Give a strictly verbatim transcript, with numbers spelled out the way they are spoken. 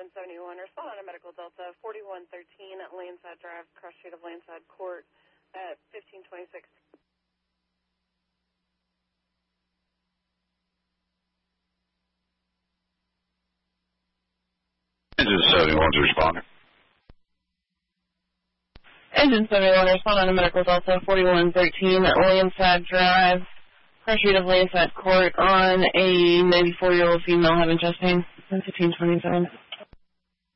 Engine seventy-one, respond on a Medical Delta forty-one thirteen at Landside Drive, cross street of Landside Court at fifteen twenty-six. Engine seventy-one to responder. Engine seventy-one, respond on a Medical Delta forty-one thirteen at Landside Drive, cross street of Landside Court on a ninety-four-year-old female having chest pain. fifteen twenty-seven.